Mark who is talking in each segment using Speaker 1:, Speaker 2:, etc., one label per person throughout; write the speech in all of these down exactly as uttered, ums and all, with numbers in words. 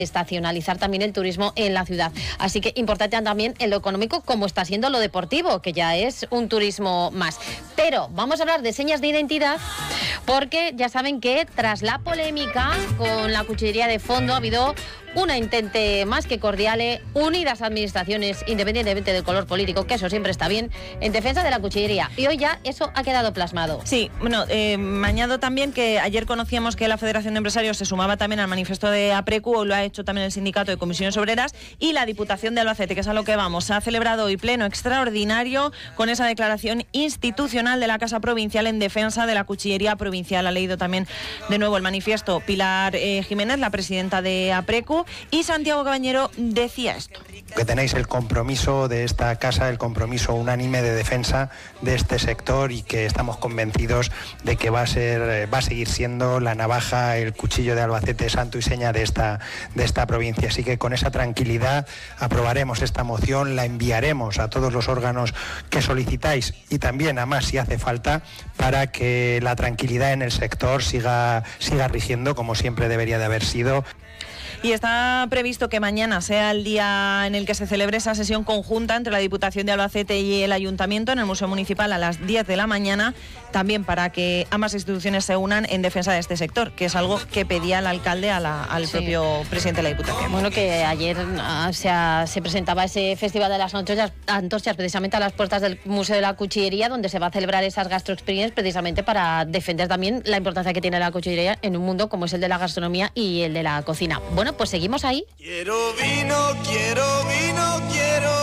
Speaker 1: estacionalizar también el turismo en la ciudad. Así que importante también en lo económico, como está siendo lo deportivo, que ya es un turismo más. Pero vamos a hablar de señas de identidad, porque ya saben que tras la polémica con la cuchillería de Fondo ha habido una intente más que cordial, unidas administraciones, independientemente del color político, que eso siempre está bien, en defensa de la cuchillería. Y hoy ya eso ha quedado plasmado.
Speaker 2: Sí, bueno, eh, me añado también que ayer conocíamos que la Federación de Empresarios se sumaba también al manifiesto de APRECU, o lo ha hecho también el Sindicato de Comisiones Obreras y la Diputación de Albacete, que es a lo que vamos. Se ha celebrado hoy pleno extraordinario con esa declaración institucional de la Casa Provincial en defensa de la cuchillería provincial. Ha leído también de nuevo el manifiesto Pilar eh, Jiménez, la presidenta de APRECU, y Santiago Cabañero decía esto.
Speaker 3: Que tenéis el compromiso de esta casa, el compromiso unánime de defensa de este sector, y que estamos convencidos de que va a ser, va a seguir siendo la navaja, el cuchillo de Albacete, santo y seña de esta, de esta provincia. Así que con esa tranquilidad aprobaremos esta moción, la enviaremos a todos los órganos que solicitáis y también a más si hace falta, para que la tranquilidad en el sector siga, siga rigiendo como siempre debería de haber sido.
Speaker 2: Y está previsto que mañana sea el día en el que se celebre esa sesión conjunta entre la Diputación de Albacete y el Ayuntamiento en el Museo Municipal a las diez de la mañana, también para que ambas instituciones se unan en defensa de este sector, que es algo que pedía el alcalde a la, al sí. propio presidente de la Diputación.
Speaker 1: Bueno, que ayer uh, se, uh, se presentaba ese Festival de las Antorchas, antorchas precisamente a las puertas del Museo de la Cuchillería, donde se va a celebrar esas gastroexperiencias precisamente para defender también la importancia que tiene la cuchillería en un mundo como es el de la gastronomía y el de la cocina. Bueno, pues seguimos ahí.
Speaker 4: Quiero vino, quiero vino, quiero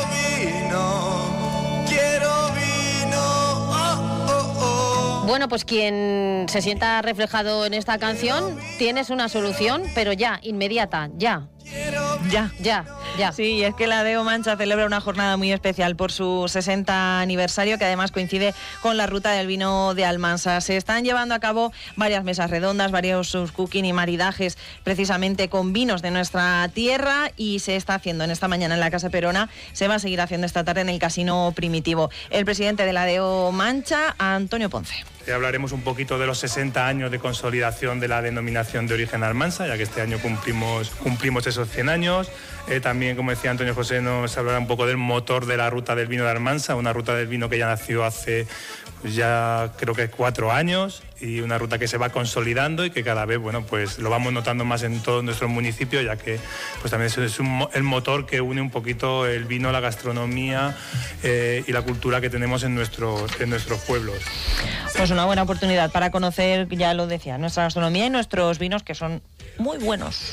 Speaker 4: vino, quiero vino, oh, oh, oh.
Speaker 1: Bueno, pues quien se sienta reflejado en esta canción, tienes una solución, pero ya, inmediata, ya.
Speaker 2: Ya,
Speaker 1: ya, ya.
Speaker 2: Sí, y es que la Deo Mancha celebra una jornada muy especial por su sesenta aniversario, que además coincide con la ruta del vino de Almansa. Se están llevando a cabo varias mesas redondas, varios cooking y maridajes precisamente con vinos de nuestra tierra, y se está haciendo en esta mañana en la Casa Perona, se va a seguir haciendo esta tarde en el Casino Primitivo. El presidente de la Deo Mancha, Antonio Ponce.
Speaker 5: Hablaremos un poquito de los sesenta años de consolidación de la denominación de origen Almansa, ya que este año cumplimos, cumplimos esos cien años. Eh, también, como decía Antonio José, nos hablará un poco del motor de la ruta del vino de Almansa, una ruta del vino que ya nació hace pues ya creo que cuatro años, y una ruta que se va consolidando y que cada vez, bueno, pues lo vamos notando más en todos nuestros municipios, ya que pues también es un, el motor que une un poquito el vino, la gastronomía eh, y la cultura que tenemos en nuestros, en nuestros pueblos.
Speaker 2: Pues una buena oportunidad para conocer, ya lo decía, nuestra gastronomía y nuestros vinos, que son muy buenos.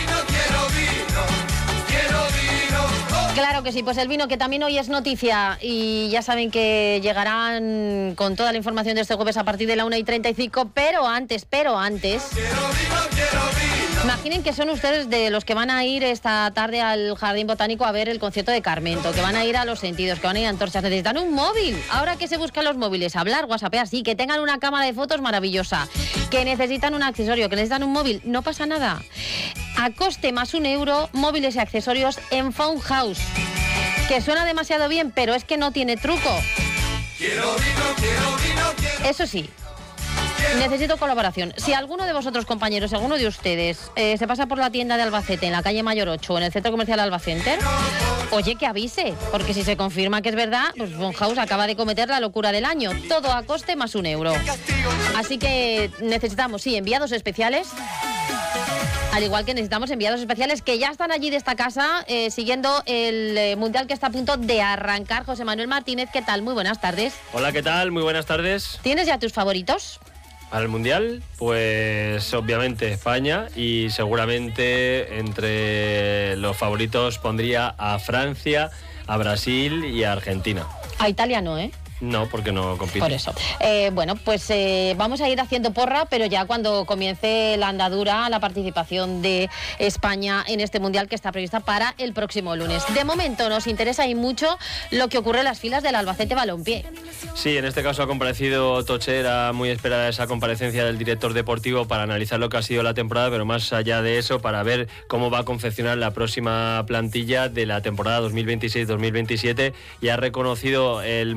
Speaker 1: Claro que sí, pues el vino, que también hoy es noticia, y ya saben que llegarán con toda la información de este jueves a partir de la una y treinta y cinco, pero antes, pero antes... Imaginen que son ustedes de los que van a ir esta tarde al Jardín Botánico a ver el concierto de Carmento, que van a ir a Los Sentidos, que van a ir a Antorchas. Necesitan un móvil. Ahora que se buscan los móviles, hablar, whatsappear, sí, que tengan una cámara de fotos maravillosa, que necesitan un accesorio, que necesitan un móvil, no pasa nada. A coste más un euro, móviles y accesorios en Phone House. Que suena demasiado bien, pero es que no tiene truco.
Speaker 4: Quiero vino, quiero vino, quiero...
Speaker 1: Eso sí, necesito colaboración. Si alguno de vosotros, compañeros, alguno de ustedes eh, se pasa por la tienda de Albacete en la calle Mayor ocho o en el centro comercial Albacenter, oye, que avise, porque si se confirma que es verdad, pues Phone House acaba de cometer la locura del año. Todo a coste más un euro. Así que necesitamos, sí, enviados especiales. Al igual que necesitamos enviados especiales que ya están allí de esta casa eh, siguiendo el eh, Mundial que está a punto de arrancar. José Manuel Martínez, ¿qué tal? Muy buenas tardes.
Speaker 6: Hola, ¿qué tal? Muy buenas tardes.
Speaker 1: ¿Tienes ya tus favoritos?
Speaker 6: Para el Mundial, pues obviamente España, y seguramente entre los favoritos pondría a Francia, a Brasil y a Argentina.
Speaker 1: A Italia no, ¿eh?
Speaker 6: No, porque no compite.
Speaker 1: Por eso. Eh, bueno, pues eh, vamos a ir haciendo porra, pero ya cuando comience la andadura, la participación de España en este Mundial que está prevista para el próximo lunes. De momento nos interesa y mucho lo que ocurre en las filas del Albacete Balompié.
Speaker 6: Sí, en este caso ha comparecido Toche, era muy esperada esa comparecencia del director deportivo para analizar lo que ha sido la temporada, pero más allá de eso, para ver cómo va a confeccionar la próxima plantilla de la temporada dos mil veintiséis dos mil veintisiete, y ha reconocido el murciano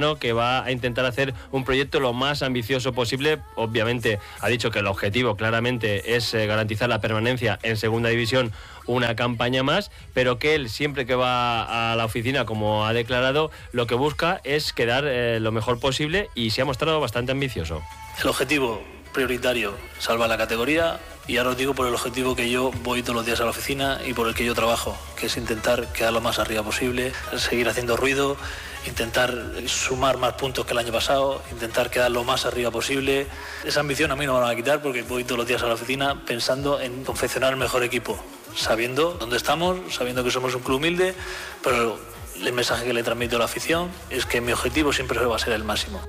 Speaker 6: Mariano, que va a intentar hacer un proyecto lo más ambicioso posible. Obviamente ha dicho que el objetivo claramente es eh, garantizar la permanencia en segunda división una campaña más, pero que él siempre que va a la oficina, como ha declarado, lo que busca es quedar eh, lo mejor posible y se ha mostrado bastante ambicioso.
Speaker 7: El objetivo prioritario, salvar la categoría, y ahora os digo por el objetivo que yo voy todos los días a la oficina y por el que yo trabajo, que es intentar quedar lo más arriba posible, seguir haciendo ruido, intentar sumar más puntos que el año pasado, intentar quedar lo más arriba posible. Esa ambición a mí no me la van a quitar porque voy todos los días a la oficina pensando en confeccionar el mejor equipo, sabiendo dónde estamos, sabiendo que somos un club humilde, pero el mensaje que le transmito a la afición es que mi objetivo siempre va a ser el máximo.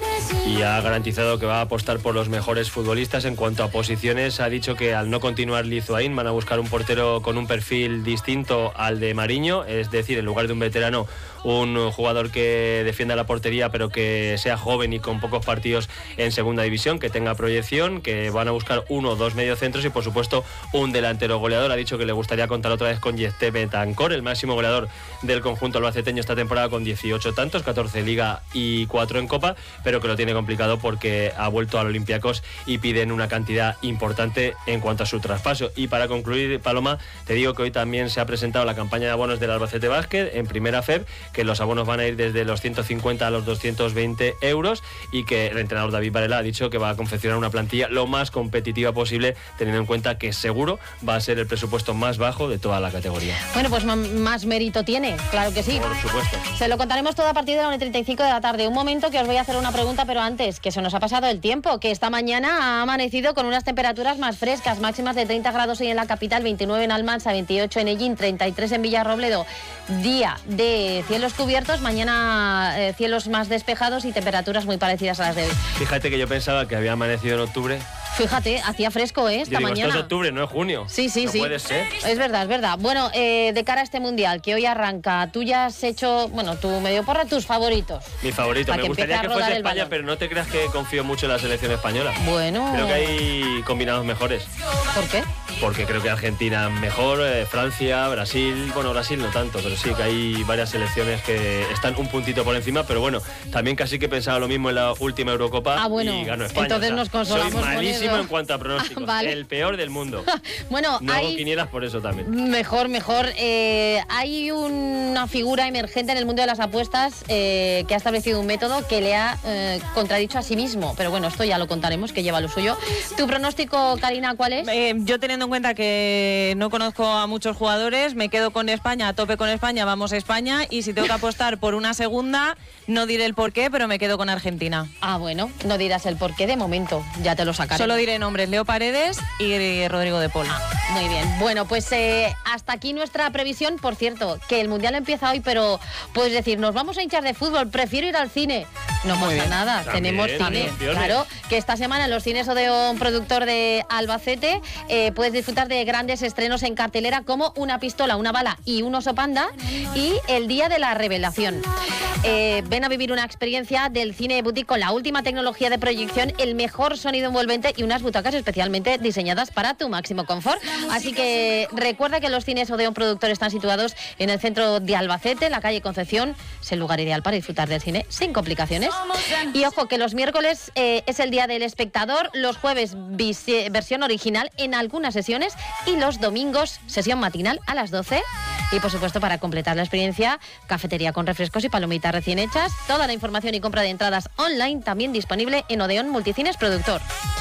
Speaker 6: Y ha garantizado que va a apostar por los mejores futbolistas. En cuanto a posiciones, ha dicho que al no continuar Lizoaín van a buscar un portero con un perfil distinto al de Mariño, es decir, en lugar de un veterano, un jugador que defienda la portería pero que sea joven y con pocos partidos en segunda división, que tenga proyección, que van a buscar uno o dos mediocentros y por supuesto un delantero goleador. Ha dicho que le gustaría contar otra vez con Yeste Betancor, el máximo goleador del conjunto albaceteño esta temporada con dieciocho tantos, catorce en Liga y cuatro en Copa, pero que lo tiene complicado porque ha vuelto al Olympiacos y piden una cantidad importante en cuanto a su traspaso. Y para concluir, Paloma, te digo que hoy también se ha presentado la campaña de abonos del Albacete Basket en Primera F E B, que los abonos van a ir desde los ciento cincuenta a los doscientos veinte euros y que el entrenador David Varela ha dicho que va a confeccionar una plantilla lo más competitiva posible, teniendo en cuenta que seguro va a ser el presupuesto más bajo de toda la categoría.
Speaker 1: Bueno, pues más mérito tiene, claro que sí.
Speaker 6: Por supuesto.
Speaker 1: Se lo contaremos todo a partir de la una y treinta y cinco de la tarde. Un momento que os voy a hacer una pregunta, pero antes, que se nos ha pasado el tiempo, que esta mañana ha amanecido con unas temperaturas más frescas, máximas de treinta grados hoy en la capital, veintinueve en Almansa, veintiocho en Ellín, treinta y tres en Villarrobledo. Día de cielos cubiertos, mañana eh, cielos más despejados y temperaturas muy parecidas a las de hoy.
Speaker 6: Fíjate que yo pensaba que había amanecido en octubre.
Speaker 1: Fíjate, hacía fresco, ¿eh? Esta
Speaker 6: Yo digo,
Speaker 1: mañana.
Speaker 6: esto es octubre, no es junio.
Speaker 1: Sí, sí,
Speaker 6: no
Speaker 1: sí.
Speaker 6: puede ser.
Speaker 1: Es verdad, es verdad. Bueno, eh, de cara a este mundial que hoy arranca, tú ya has hecho, bueno, tu medio porra, tus favoritos.
Speaker 6: Mi favorito.
Speaker 1: Para
Speaker 6: Me
Speaker 1: que
Speaker 6: gustaría
Speaker 1: empiece
Speaker 6: que
Speaker 1: a rodar
Speaker 6: fuese
Speaker 1: el
Speaker 6: España,
Speaker 1: balón.
Speaker 6: pero no te creas que confío mucho en la selección española.
Speaker 1: Bueno.
Speaker 6: Creo que hay combinados mejores.
Speaker 1: ¿Por qué?
Speaker 6: Porque creo que Argentina mejor, eh, Francia, Brasil, bueno, Brasil no tanto, pero sí que hay varias selecciones que están un puntito por encima, pero bueno, también casi que pensaba lo mismo en la última Eurocopa
Speaker 1: Ah, bueno,
Speaker 6: y ganó España.
Speaker 1: entonces nos consolamos
Speaker 6: Soy
Speaker 1: con
Speaker 6: malísimo
Speaker 1: eso.
Speaker 6: en cuanto a pronósticos,
Speaker 1: Vale.
Speaker 6: el peor del mundo.
Speaker 1: Bueno,
Speaker 6: No hago
Speaker 1: hay...
Speaker 6: quinielas por eso también.
Speaker 1: Mejor, mejor. Eh, hay una figura emergente en el mundo de las apuestas eh, que ha establecido un método que le ha eh, contradicho a sí mismo. Pero bueno, esto ya lo contaremos, que lleva lo suyo. ¿Tu pronóstico, Karina, cuál es?
Speaker 2: Eh, yo teniendo en cuenta que no conozco a muchos jugadores, me quedo con España, a tope con España, vamos a España, y si tengo que apostar por una segunda, no diré el porqué, pero me quedo con Argentina.
Speaker 1: Ah, bueno, no dirás el porqué de momento, ya te lo sacaré.
Speaker 2: Solo diré nombres, Leo Paredes y Rodrigo de Paul.
Speaker 1: Ah, muy bien. Bueno, pues eh, hasta aquí nuestra previsión. Por cierto, que el Mundial empieza hoy, pero puedes decir, nos vamos a hinchar de fútbol, prefiero ir al cine. No
Speaker 2: Muy
Speaker 1: pasa
Speaker 2: bien.
Speaker 1: nada,
Speaker 6: También,
Speaker 1: tenemos cine.
Speaker 6: también,
Speaker 1: Claro, que esta semana en los cines Odeón, productor de Albacete, eh, puedes disfrutar de grandes estrenos en cartelera como Una pistola, una bala y un oso panda y El día de la revelación. Eh, ven a vivir una experiencia del cine boutique con la última tecnología de proyección, el mejor sonido envolvente y unas butacas especialmente diseñadas para tu máximo confort. Así que recuerda que los cines Odeón Productor están situados en el centro de Albacete, la calle Concepción. Es el lugar ideal para disfrutar del cine sin complicaciones. Y ojo, que los miércoles eh, es el día del espectador, los jueves visi- versión original en algunas sesiones y los domingos sesión matinal a las doce. Y por supuesto, para completar la experiencia, cafetería con refrescos y palomitas recién hechas. Toda la información y compra de entradas online también disponible en Odeón Multicines Productor.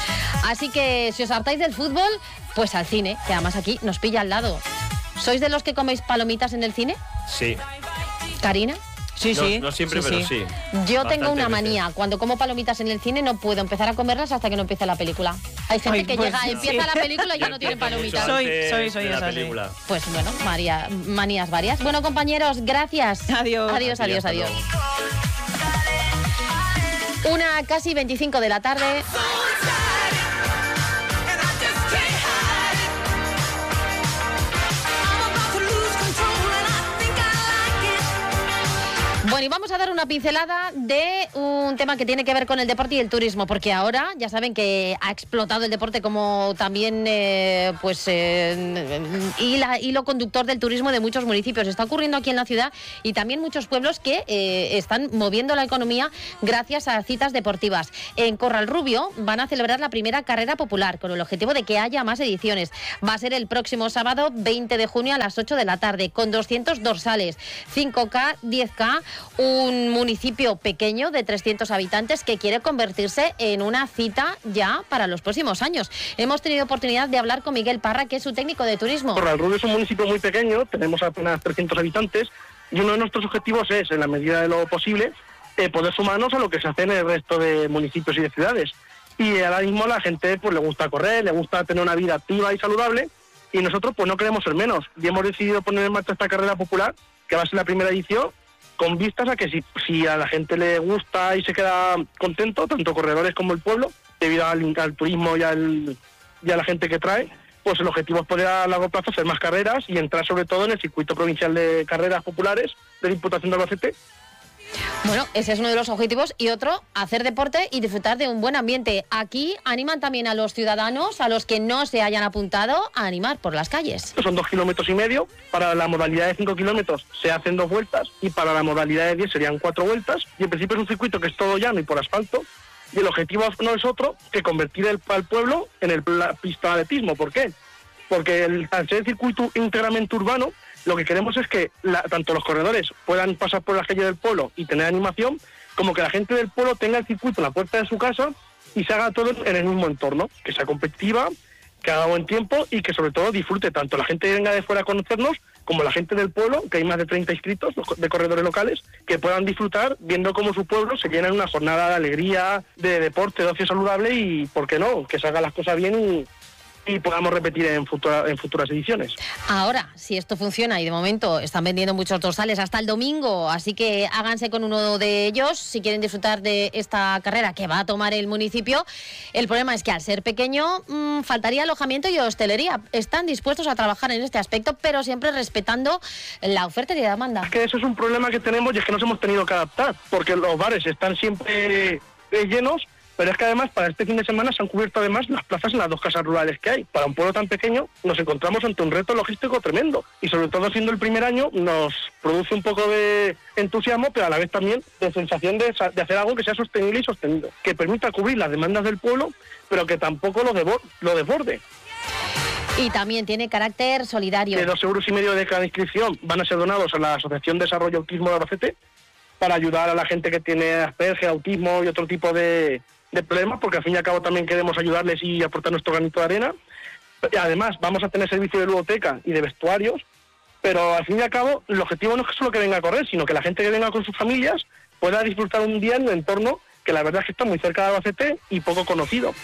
Speaker 1: Así que si os hartáis del fútbol, pues al cine, que además aquí nos pilla al lado. ¿Sois de los que coméis palomitas en el cine?
Speaker 6: Sí.
Speaker 1: Karina.
Speaker 2: Sí,
Speaker 6: no,
Speaker 2: sí.
Speaker 6: no siempre,
Speaker 2: sí,
Speaker 6: pero
Speaker 2: sí.
Speaker 6: sí.
Speaker 1: Yo tengo
Speaker 6: Bastantes
Speaker 1: una
Speaker 6: veces.
Speaker 1: manía. Cuando como palomitas en el cine no puedo empezar a comerlas hasta que no empiece la película. Hay gente
Speaker 2: Ay,
Speaker 1: que
Speaker 2: pues
Speaker 1: llega,
Speaker 2: sí.
Speaker 1: empieza la película y ya
Speaker 6: Yo
Speaker 1: no tienen
Speaker 6: empiezo mucho
Speaker 1: palomitas.
Speaker 2: Soy-
Speaker 6: antes
Speaker 2: soy- soy
Speaker 6: de la
Speaker 2: esa, sí.
Speaker 6: película.
Speaker 1: Pues bueno, María, manías varias. Bueno, compañeros, gracias.
Speaker 2: Adiós.
Speaker 1: Adiós,
Speaker 6: A ti,
Speaker 1: adiós,
Speaker 6: hasta
Speaker 1: adiós.
Speaker 6: luego.
Speaker 1: Una casi veinticinco de la tarde. Bueno, y vamos a a dar una pincelada de un tema que tiene que ver con el deporte y el turismo, porque ahora ya saben que ha explotado el deporte como también eh, pues eh, hilo, hilo conductor del turismo de muchos municipios. Está ocurriendo aquí en la ciudad y también muchos pueblos que eh, están moviendo la economía gracias a citas deportivas. En Corralrubio van a celebrar la primera carrera popular con el objetivo de que haya más ediciones. Va a ser el próximo sábado veinte de junio a las ocho de la tarde con doscientos dorsales, cinco K, diez K, un municipio pequeño de trescientos habitantes que quiere convertirse en una cita ya para los próximos años. Hemos tenido oportunidad de hablar con Miguel Parra, que es su técnico de turismo.
Speaker 8: Corralrubio es un municipio muy pequeño, tenemos apenas trescientos habitantes y uno de nuestros objetivos es, en la medida de lo posible, eh, poder sumarnos a lo que se hace en el resto de municipios y de ciudades. Y ahora mismo la gente pues le gusta correr, le gusta tener una vida activa y saludable, y nosotros pues no queremos ser menos. Y hemos decidido poner en marcha esta carrera popular, que va a ser la primera edición, con vistas a que si, si a la gente le gusta y se queda contento, tanto corredores como el pueblo, debido al, al turismo y, al, y a la gente que trae, pues el objetivo es poder a largo plazo hacer más carreras y entrar sobre todo en el circuito provincial de carreras populares de la Diputación de Albacete.
Speaker 1: Bueno, ese es uno de los objetivos, y otro, hacer deporte y disfrutar de un buen ambiente. Aquí animan también a los ciudadanos, a los que no se hayan apuntado, a animar por las calles.
Speaker 8: Son dos kilómetros y medio, para la modalidad de cinco kilómetros se hacen dos vueltas y para la modalidad de diez serían cuatro vueltas, y en principio es un circuito que es todo llano y por asfalto, y el objetivo no es otro que convertir el, al pueblo en el, la pista de atletismo. ¿Por qué? Porque el, al ser circuito íntegramente urbano, lo que queremos es que la, tanto los corredores puedan pasar por la calle del pueblo y tener animación, como que la gente del pueblo tenga el circuito en la puerta de su casa y se haga todo en el mismo entorno, que sea competitiva, que haga buen tiempo y que sobre todo disfrute tanto la gente que venga de fuera a conocernos como la gente del pueblo, que hay más de treinta inscritos de corredores locales, que puedan disfrutar viendo cómo su pueblo se llena en una jornada de alegría, de deporte, de ocio saludable y, ¿por qué no?, que se hagan las cosas bien y... y podamos repetir en, futura, en futuras ediciones.
Speaker 1: Ahora, si esto funciona, y de momento están vendiendo muchos dorsales hasta el domingo, así que háganse con uno de ellos si quieren disfrutar de esta carrera que va a tomar el municipio. El problema es que al ser pequeño mmm, faltaría alojamiento y hostelería. Están dispuestos a trabajar en este aspecto, pero siempre respetando la oferta y la demanda.
Speaker 8: Es que eso es un problema que tenemos y es que nos hemos tenido que adaptar, porque los bares están siempre llenos. Pero es que además para este fin de semana se han cubierto además las plazas en las dos casas rurales que hay. Para un pueblo tan pequeño nos encontramos ante un reto logístico tremendo. Y sobre todo siendo el primer año nos produce un poco de entusiasmo, pero a la vez también de sensación de, de hacer algo que sea sostenible y sostenido. Que permita cubrir las demandas del pueblo, pero que tampoco lo, devor, lo desborde.
Speaker 1: Y también tiene carácter solidario.
Speaker 8: De dos euros y medio de cada inscripción van a ser donados a la Asociación de Desarrollo Autismo de Albacete para ayudar a la gente que tiene Asperger, autismo y otro tipo de... de problemas, porque al fin y al cabo también queremos ayudarles y aportar nuestro granito de arena. Y además vamos a tener servicio de ludoteca y de vestuarios, pero al fin y al cabo el objetivo no es solo que venga a correr, sino que la gente que venga con sus familias pueda disfrutar un día en un entorno que la verdad es que está muy cerca de Albacete y poco conocido.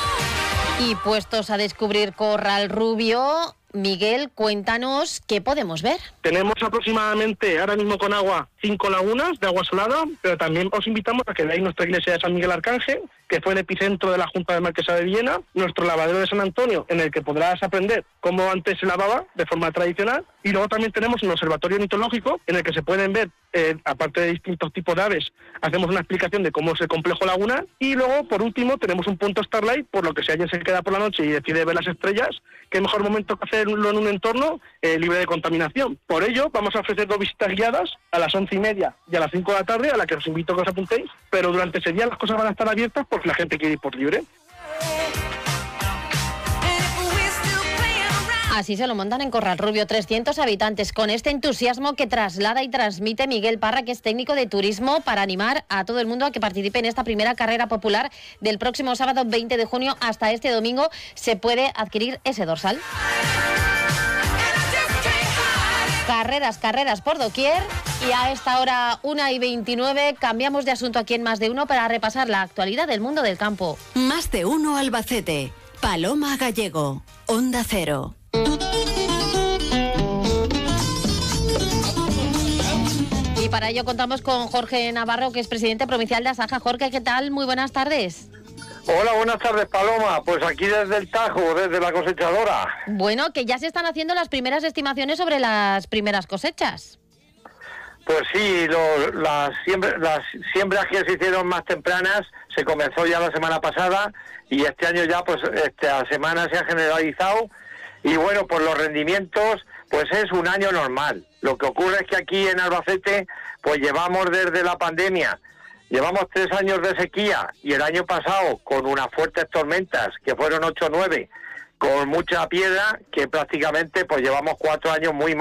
Speaker 1: Y puestos a descubrir Corralrubio, Miguel, cuéntanos qué podemos ver.
Speaker 8: Tenemos aproximadamente, ahora mismo con agua, cinco lagunas de agua salada, pero también os invitamos a que veáis nuestra iglesia de San Miguel Arcángel, que fue el epicentro de la Junta de Marquesa de Villena, nuestro lavadero de San Antonio, en el que podrás aprender cómo antes se lavaba de forma tradicional, y luego también tenemos un observatorio ornitológico en el que se pueden ver, eh, aparte de distintos tipos de aves, hacemos una explicación de cómo es el complejo lagunar, y luego, por último, tenemos un punto Starlight, por lo que si alguien se queda por la noche y decide ver las estrellas, qué mejor momento que hacerlo en un entorno eh, libre de contaminación. Por ello, vamos a ofrecer dos visitas guiadas a las once y media y a las cinco de la tarde, a la que os invito a que os apuntéis, pero durante ese día las cosas van a estar abiertas porque la gente quiere ir por libre.
Speaker 1: Así se lo montan en Corralrubio, trescientos habitantes, con este entusiasmo que traslada y transmite Miguel Parra, que es técnico de turismo, para animar a todo el mundo a que participe en esta primera carrera popular del próximo sábado veinte de junio. Hasta este domingo se puede adquirir ese dorsal. Carreras, carreras por doquier. Y a esta hora, una y veintinueve, cambiamos de asunto aquí en Más de Uno para repasar la actualidad del mundo del campo.
Speaker 9: Más de Uno Albacete. Paloma Gallego. Onda Cero.
Speaker 1: Y para ello contamos con Jorge Navarro, que es presidente provincial de Asaja. Jorge, ¿qué tal? Muy buenas tardes.
Speaker 10: Hola, buenas tardes, Paloma. Pues aquí desde el Tajo, desde la cosechadora.
Speaker 1: Bueno, que ya se están haciendo las primeras estimaciones sobre las primeras cosechas.
Speaker 10: Pues sí, lo- las, siembra- las siembras que se hicieron más tempranas se comenzó ya la semana pasada y este año ya pues esta semana se ha generalizado y bueno, pues los rendimientos pues es un año normal. Lo que ocurre es que aquí en Albacete pues llevamos desde la pandemia, llevamos tres años de sequía y el año pasado con unas fuertes tormentas que fueron ocho o nueve con mucha piedra que prácticamente pues llevamos cuatro años muy